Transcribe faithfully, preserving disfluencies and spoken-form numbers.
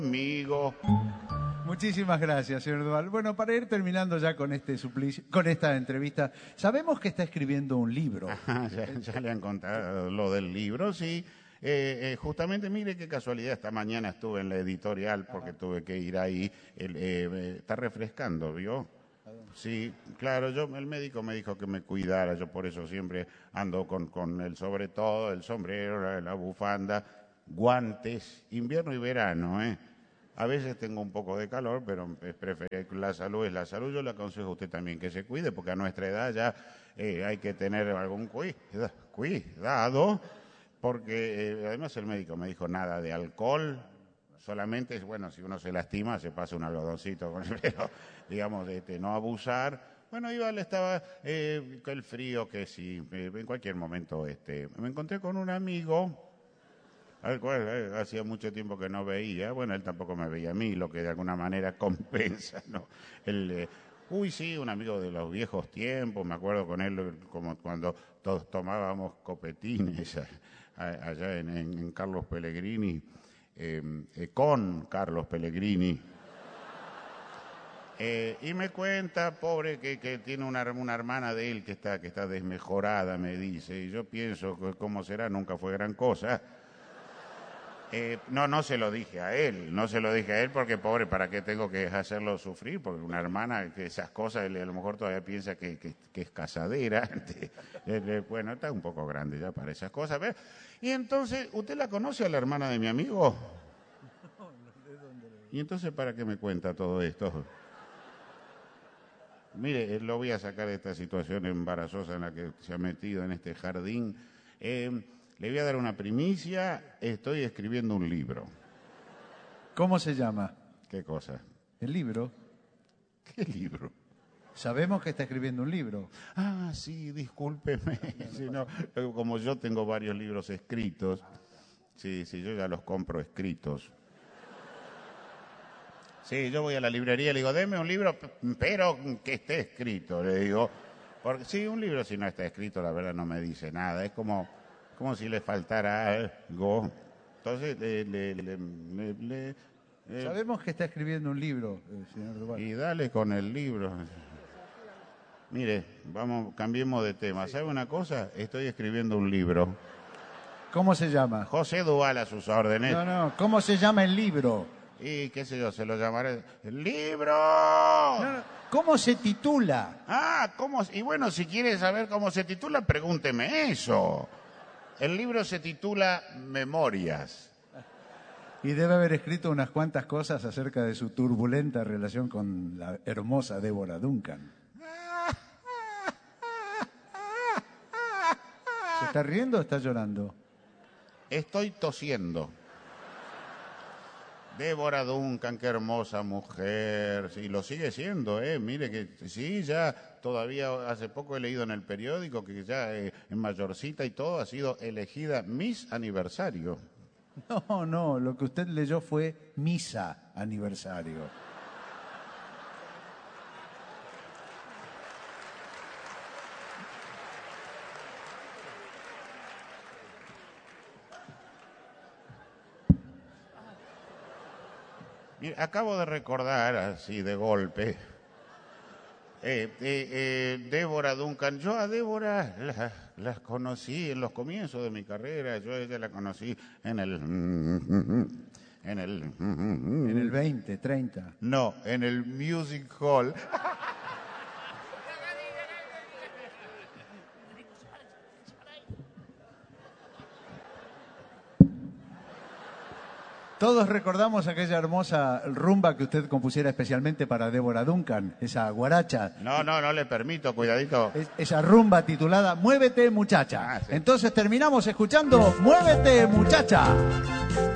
Amigo. Muchísimas gracias, señor Duval. Bueno, para ir terminando ya con este suplicio, con esta entrevista, sabemos que está escribiendo un libro. Ajá, ya, ya le han contado lo del libro, sí. Eh, eh, justamente, mire qué casualidad, esta mañana estuve en la editorial porque tuve que ir ahí. El, eh, eh, está refrescando, ¿vio? Sí, claro, yo, el médico me dijo que me cuidara, yo por eso siempre ando con, con el sobre todo, el sombrero, la, la bufanda, guantes, invierno y verano, ¿eh? A veces tengo un poco de calor, pero es preferible. La salud es la salud. Yo le aconsejo a usted también que se cuide, porque a nuestra edad ya eh, hay que tener algún cuidado, cuidado porque eh, además el médico me dijo nada de alcohol, solamente, bueno, si uno se lastima, se pasa un algodoncito, pero digamos, este, no abusar. Bueno, igual estaba eh, el frío, que sí, eh, en cualquier momento este, me encontré con un amigo al cual eh, hacía mucho tiempo que no veía. Bueno, él tampoco me veía a mí, lo que de alguna manera compensa, ¿no? El, eh, uy, sí, un amigo de los viejos tiempos, me acuerdo con él como cuando todos tomábamos copetines a, a, allá en, en, en Carlos Pellegrini, eh, eh, con Carlos Pellegrini. Eh, y me cuenta, pobre, que, que tiene una, una hermana de él que está, que está desmejorada, me dice, y yo pienso, ¿cómo será? Nunca fue gran cosa. Eh, no, no se lo dije a él, no se lo dije a él porque, pobre, ¿para qué tengo que hacerlo sufrir? Porque una hermana, que esas cosas, él a lo mejor todavía piensa que, que, que es casadera. Bueno, está un poco grande ya para esas cosas. ¿Ves? Y entonces, ¿usted la conoce a la hermana de mi amigo? ¿Y entonces para qué me cuenta todo esto? Mire, lo voy a sacar de esta situación embarazosa en la que se ha metido en este jardín. Eh... Le voy a dar una primicia, estoy escribiendo un libro. ¿Cómo se llama? ¿Qué cosa? ¿El libro? ¿Qué libro? Sabemos que está escribiendo un libro. Ah, sí, discúlpeme. Sí, no, como yo tengo varios libros escritos, sí, sí, yo ya los compro escritos. Sí, yo voy a la librería y le digo, deme un libro, pero que esté escrito, le digo. Porque sí, un libro si no está escrito, la verdad no me dice nada, es como... como si le faltara algo. Entonces, le... le, le, le, le eh. Sabemos que está escribiendo un libro, eh, señor Duval. Y dale con el libro. Mire, vamos, cambiemos de tema. ¿Sabe una cosa? Estoy escribiendo un libro. ¿Cómo se llama? José Duval a sus órdenes. No, no, ¿cómo se llama el libro? Y qué sé yo, se lo llamaré... ¡El libro! No, no. ¿Cómo se titula? Ah, ¿cómo? Y bueno, si quiere saber cómo se titula, pregúnteme eso. El libro se titula Memorias. Y debe haber escrito unas cuantas cosas acerca de su turbulenta relación con la hermosa Débora Duncan. ¿Se está riendo o está llorando? Estoy tosiendo. Débora Duncan, qué hermosa mujer. Sí, lo sigue siendo, ¿eh? Mire que sí, ya todavía hace poco he leído en el periódico que ya eh, en mayorcita y todo ha sido elegida Miss Aniversario. No, no, lo que usted leyó fue Misa Aniversario. Mire, acabo de recordar, así de golpe, eh, eh, eh, Débora Duncan. Yo a Débora la, la conocí en los comienzos de mi carrera. Yo a ella la conocí en el... En el... En el veinte, treinta. No, en el Music Hall. Todos recordamos aquella hermosa rumba que usted compusiera especialmente para Débora Duncan, esa guaracha. No, no, no le permito, cuidadito. Es, esa rumba titulada Muévete, muchacha. Ah, sí. Entonces terminamos escuchando Muévete, muchacha.